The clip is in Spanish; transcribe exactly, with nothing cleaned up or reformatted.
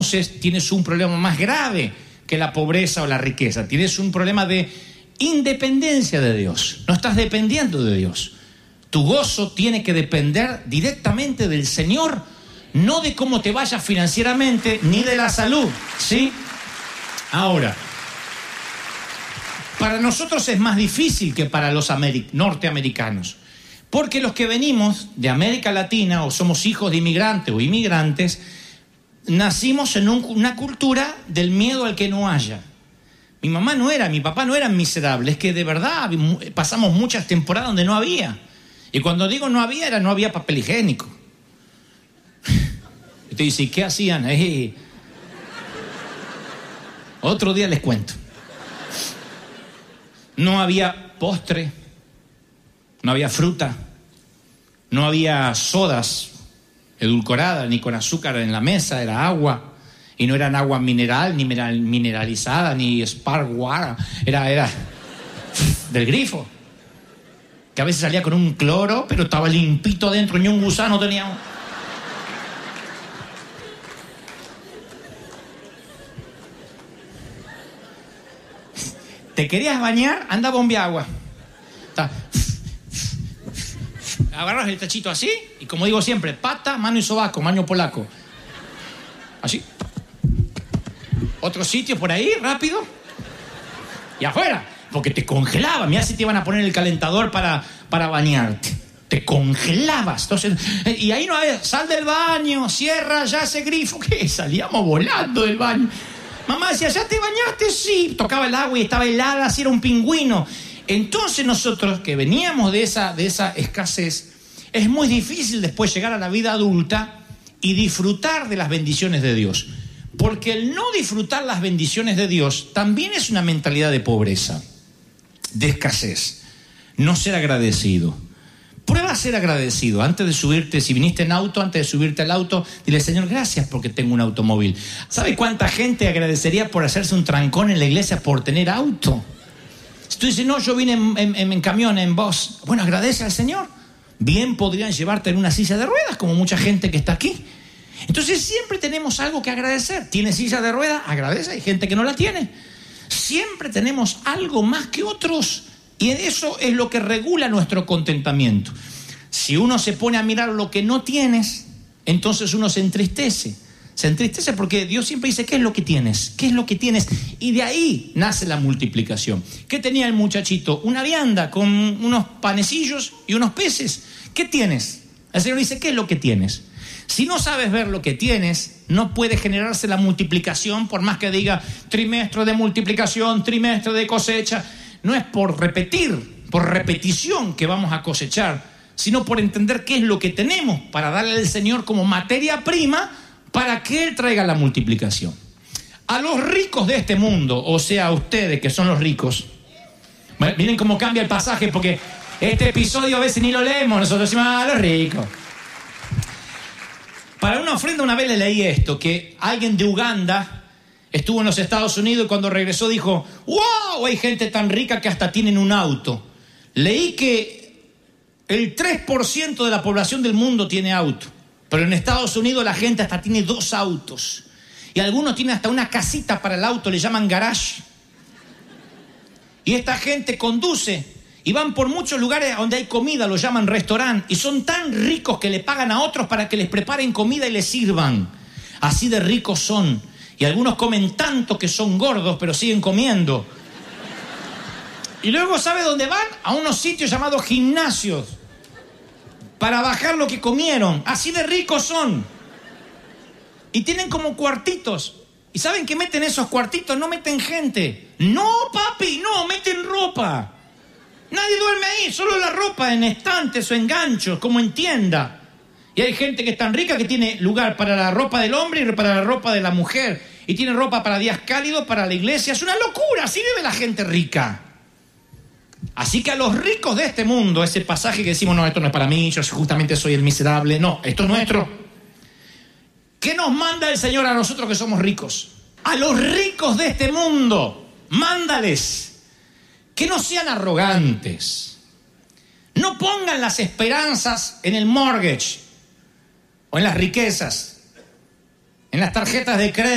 entonces tienes un problema más grave que la pobreza o la riqueza. Tienes un problema de independencia de Dios. No estás dependiendo de Dios. Tu gozo tiene que depender directamente del Señor, no de cómo te vayas financieramente, ni de la salud, ¿sí? Ahora, para nosotros es más difícil que para los ameri- norteamericanos, porque los que venimos de América Latina o somos hijos de inmigrantes o inmigrantes, nacimos en un, una cultura del miedo al que no haya. Mi mamá no era, mi papá no eran miserables, es que de verdad pasamos muchas temporadas donde no había. Y cuando digo no había, era no había papel higiénico. Y te dice, ¿y qué hacían? Eh, otro día les cuento. No había postre, no había fruta, no había sodas edulcoradas ni con azúcar en la mesa, era agua. Y no eran agua mineral, ni mineral, mineralizada, ni spark water. Era, era del grifo. Que a veces salía con un cloro, pero estaba limpito adentro, ni un gusano tenía. ¿Te querías bañar? Anda a bombear agua. Está. Agarras el tachito así, y como digo siempre, pata, mano y sobaco, mano polaco. Así. Otro sitio por ahí, rápido. Y afuera, porque te congelaba. Mirá si te iban a poner el calentador para, para bañarte. Te congelabas. Entonces, y ahí no había, sal del baño, cierra ya ese grifo. ¿Qué? Salíamos volando del baño. Mamá decía, ¿ya te bañaste? Sí. Tocaba el agua y estaba helada, así era un pingüino. Entonces nosotros, que veníamos de esa, de esa escasez, es muy difícil después llegar a la vida adulta y disfrutar de las bendiciones de Dios. Porque el no disfrutar las bendiciones de Dios también es una mentalidad de pobreza, de escasez. No ser agradecido. Prueba a ser agradecido. Antes de subirte, si viniste en auto, antes de subirte al auto, dile, Señor, gracias porque tengo un automóvil. ¿Sabe cuánta gente agradecería por hacerse un trancón en la iglesia por tener auto? Si tú dices, no, yo vine en, en, en camión, en bus. Bueno, agradece al Señor. Bien podrían llevarte en una silla de ruedas, como mucha gente que está aquí. Entonces siempre tenemos algo que agradecer. ¿Tienes silla de ruedas? Agradece, hay gente que no la tiene. Siempre tenemos algo más que otros y eso es lo que regula nuestro contentamiento. Si uno se pone a mirar lo que no tienes, entonces uno se entristece. Se entristece porque Dios siempre dice, ¿qué es lo que tienes? ¿Qué es lo que tienes? Y de ahí nace la multiplicación. ¿Qué tenía el muchachito? Una vianda con unos panecillos y unos peces. ¿Qué tienes? El Señor dice, ¿qué es lo que tienes? Si no sabes ver lo que tienes, no puede generarse la multiplicación, por más que diga trimestre de multiplicación, trimestre de cosecha. No es por repetir, por repetición que vamos a cosechar, sino por entender qué es lo que tenemos para darle al Señor como materia prima para que Él traiga la multiplicación. A los ricos de este mundo, o sea, a ustedes que son los ricos, miren cómo cambia el pasaje, porque este episodio a veces ni lo leemos, nosotros decimos, ah, los ricos. Para una ofrenda una vez le leí esto, que alguien de Uganda estuvo en los Estados Unidos y cuando regresó dijo, wow, hay gente tan rica que hasta tienen un auto. Leí que el tres por ciento de la población del mundo tiene auto, pero en Estados Unidos la gente hasta tiene dos autos. Y algunos tienen hasta una casita para el auto, le llaman garage. Y esta gente conduce y van por muchos lugares donde hay comida, lo llaman restaurante, y son tan ricos que le pagan a otros para que les preparen comida y les sirvan. Así de ricos son. Y algunos comen tanto que son gordos, pero siguen comiendo. Y luego, ¿sabe dónde van? A unos sitios llamados gimnasios, para bajar lo que comieron. Así de ricos son. Y tienen como cuartitos. ¿Y saben qué meten esos cuartitos? No meten gente. No, papi, no, meten ropa. Nadie duerme ahí, solo la ropa en estantes o en ganchos, como en tienda. Y hay gente que es tan rica que tiene lugar para la ropa del hombre y para la ropa de la mujer. Y tiene ropa para días cálidos, para la iglesia. Es una locura, así vive la gente rica. Así que a los ricos de este mundo, ese pasaje que decimos, no, esto no es para mí, yo justamente soy el miserable. No, esto es nuestro. ¿Qué nos manda el Señor a nosotros que somos ricos? A los ricos de este mundo, mándales que no sean arrogantes. No pongan las esperanzas en el mortgage o en las riquezas, en las tarjetas de crédito.